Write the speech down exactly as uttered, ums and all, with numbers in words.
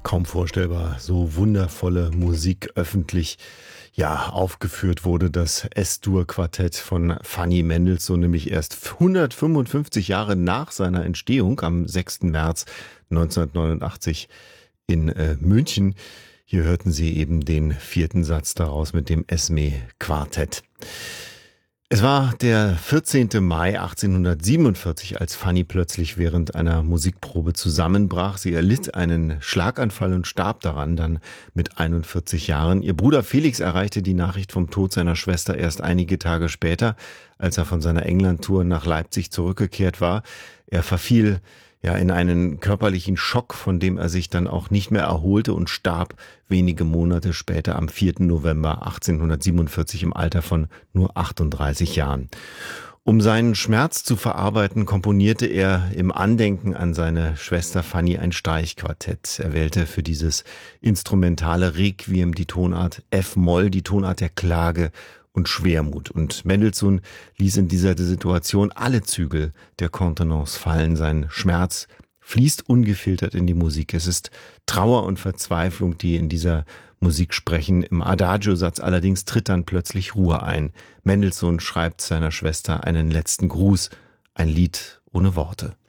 Kaum vorstellbar, so wundervolle Musik öffentlich, ja, aufgeführt wurde das Es-Dur-Quartett von Fanny Mendelssohn, nämlich erst hundertfünfundfünfzig Jahre nach seiner Entstehung am sechsten März neunzehnhundertneunundachtzig in äh, München. Hier hörten Sie eben den vierten Satz daraus mit dem Esme-Quartett. Es war der vierzehnte Mai achtzehnhundertsiebenundvierzig, als Fanny plötzlich während einer Musikprobe zusammenbrach. Sie erlitt einen Schlaganfall und starb daran dann mit einundvierzig Jahren. Ihr Bruder Felix erreichte die Nachricht vom Tod seiner Schwester erst einige Tage später, als er von seiner England-Tour nach Leipzig zurückgekehrt war. Er verfiel ja in einen körperlichen Schock, von dem er sich dann auch nicht mehr erholte und starb wenige Monate später am vierten November achtzehnhundertsiebenundvierzig im Alter von nur achtunddreißig Jahren. Um seinen Schmerz zu verarbeiten, komponierte er im Andenken an seine Schwester Fanny ein Streichquartett. Er wählte für dieses instrumentale Requiem die Tonart F-Moll, die Tonart der Klage und Schwermut. Und Mendelssohn ließ in dieser Situation alle Zügel der Kontenance fallen. Sein Schmerz fließt ungefiltert in die Musik. Es ist Trauer und Verzweiflung, die in dieser Musik sprechen. Im Adagio-Satz allerdings tritt dann plötzlich Ruhe ein. Mendelssohn schreibt seiner Schwester einen letzten Gruß, ein Lied ohne Worte.